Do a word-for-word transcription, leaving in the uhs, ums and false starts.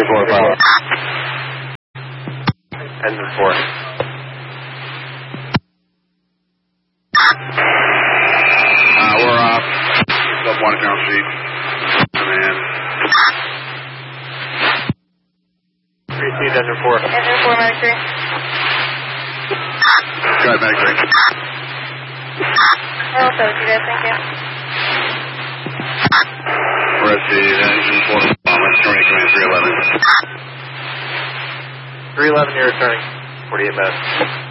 three four five. Engine four. Uh, we're off. Sub one ground sheet. Command. Three seat, engine four. Engine four, Medic three. Go ahead, Medic three. I'll also you guys, thank you. We're at the engine four. Let's join command three eleven. three eleven, you're returning. forty-eight minutes.